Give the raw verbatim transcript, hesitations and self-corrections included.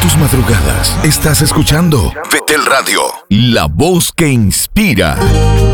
tus madrugadas. Estás escuchando Betel Radio, la voz que inspira.